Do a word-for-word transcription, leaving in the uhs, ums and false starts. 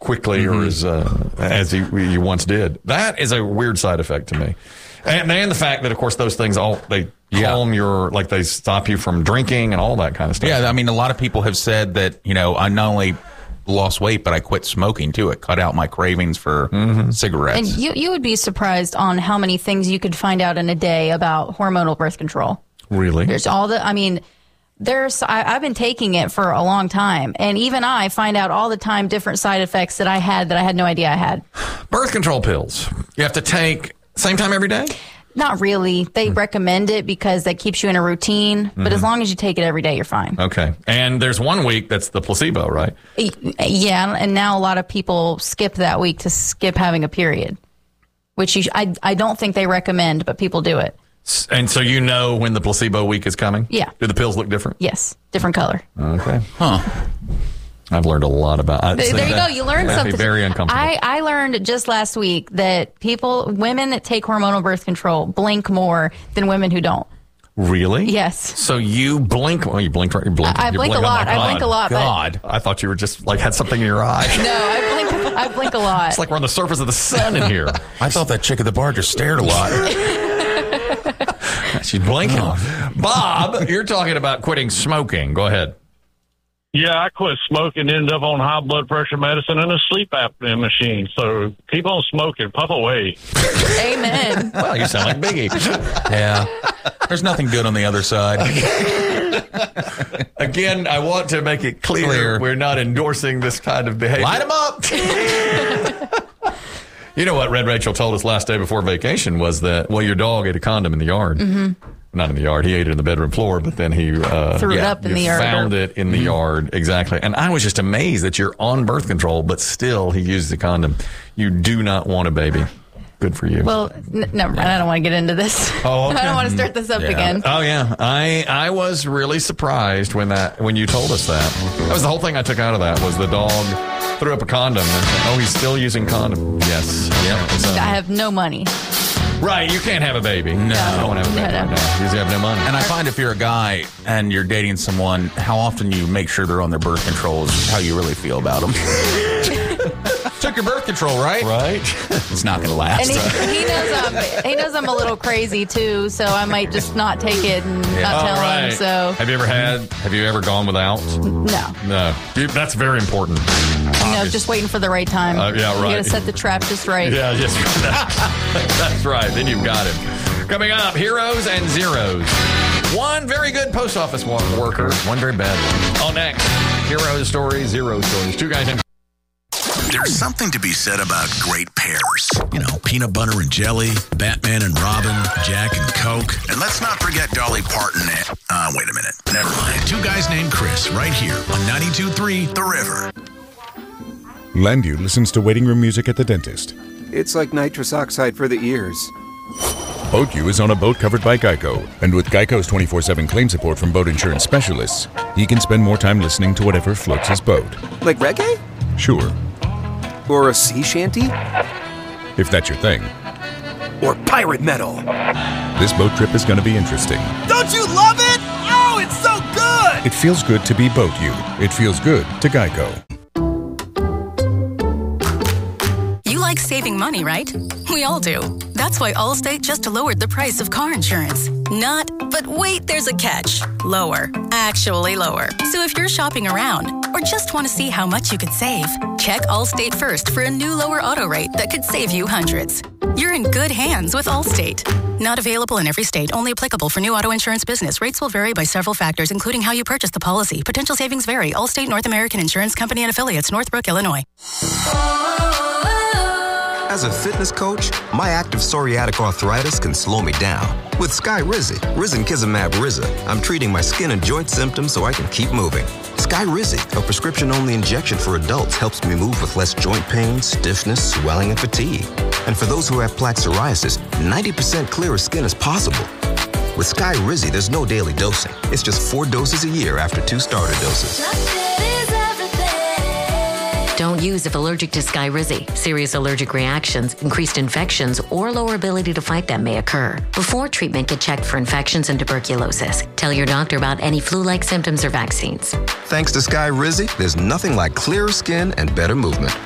quickly mm-hmm. or as uh, as you, you once did. That is a weird side effect to me. And, and the fact that, of course, those things all they yeah. calm your, like they stop you from drinking and all that kind of stuff. Yeah, I mean, a lot of people have said that, you know, I not only lost weight, but I quit smoking too. It cut out my cravings for mm-hmm. cigarettes. And you you would be surprised on how many things you could find out in a day about hormonal birth control. Really? There's all the, I mean, there's, I, I've been taking it for a long time. And even I find out all the time different side effects that I had that I had no idea I had. Birth control pills. You have to take same time every day? Not really. They mm-hmm. recommend it because that keeps you in a routine. But mm-hmm. as long as you take it every day, you're fine. Okay. And there's one week that's the placebo, right? Yeah. And now a lot of people skip that week to skip having a period, which you sh- I, I don't think they recommend, but people do it. And so you know when the placebo week is coming? Yeah. Do the pills look different? Yes. Different color. Okay. Huh. I've learned a lot about it. There, there you go. You learned something. Very uncomfortable. I, I learned just last week that people, women that take hormonal birth control blink more than women who don't. Really? Yes. So you blink. Well, you blink right. You blink. I, I you blink, blink a lot. Oh I blink a lot. God. But I thought you were just like had something in your eye. No, I blink. I blink a lot. It's like we're on the surface of the sun in here. I thought that chick at the bar just stared a lot. She's blinking. Oh. Bob, you're talking about quitting smoking. Go ahead. Yeah, I quit smoking, ended up on high blood pressure medicine and a sleep apnea machine. So keep on smoking, puff away. Amen. Well, you sound like Biggie. Yeah. There's nothing good on the other side. Again, I want to make it clear, clear. We're not endorsing this kind of behavior. Light them up. You know what Red Rachel told us last day before vacation was that, well, your dog ate a condom in the yard. Mm-hmm. Not in the yard. He ate it in the bedroom floor, but then he uh, threw yeah, it up in the yard. Found it in the mm-hmm. yard. Exactly. And I was just amazed that you're on birth control, but still he used the condom. You do not want a baby. Good for you. Well, n- never mind. I don't want to get into this. Oh, okay. I don't want to start this up yeah. again. Oh yeah, I I was really surprised when that when you told us that. That was the whole thing I took out of that was the dog threw up a condom and oh he's still using condom. Yes. Yeah. So. I have no money. Right, you can't have a baby. No, no. I don't want to have a baby no, no. right now because you have no money. And I find if you're a guy and you're dating someone, how often you make sure they're on their birth control is how you really feel about them. Took your birth control, right? Right. It's not going to last. And he, he knows I'm he knows I'm a little crazy too, so I might just not take it and yeah. not tell right. him. So have you ever had? Have you ever gone without? No. No. Dude, that's very important. You know, just waiting for the right time. Uh, yeah, right. You got to set the trap just right. Yeah, yes. That's right. Then you've got him. Coming up, heroes and zeros. One very good post office worker, one very bad one. Oh, next, hero stories, zero stories. Two guys named. There's something to be said about great pairs. You know, peanut butter and jelly, Batman and Robin, Jack and Coke. And let's not forget Dolly Parton and... Uh, wait a minute. Never mind. Two guys named Chris, right here on ninety-two point three The River. Landu listens to waiting room music at the dentist. It's like nitrous oxide for the ears. BoatU is on a boat covered by Geico. And with Geico's twenty-four seven claim support from boat insurance specialists, he can spend more time listening to whatever floats his boat. Like reggae? Sure. Or a sea shanty? If that's your thing. Or pirate metal. This boat trip is going to be interesting. Don't you love it? Oh, it's so good! It feels good to be BoatU. It feels good to Geico. You like saving money, right? We all do. That's why Allstate just lowered the price of car insurance. Not, but wait, there's a catch. Lower. Actually lower. So if you're shopping around or just want to see how much you could save, check Allstate first for a new lower auto rate that could save you hundreds. You're in good hands with Allstate. Not available in every state. Only applicable for new auto insurance business. Rates will vary by several factors, including how you purchase the policy. Potential savings vary. Allstate North American Insurance Company and Affiliates, Northbrook, Illinois. As a fitness coach, my active psoriatic arthritis can slow me down. With Skyrizi, Risankizumab Riza, I'm treating my skin and joint symptoms so I can keep moving. Skyrizi, a prescription-only injection for adults, helps me move with less joint pain, stiffness, swelling, and fatigue. And for those who have plaque psoriasis, ninety percent clearer skin is possible. With Skyrizi, there's no daily dosing. It's just four doses a year after two starter doses. Don't use if allergic to Skyrizi. Serious allergic reactions, increased infections, or lower ability to fight them may occur. Before treatment, get checked for infections and tuberculosis. Tell your doctor about any flu-like symptoms or vaccines. Thanks to Skyrizi, there's nothing like clearer skin and better movement.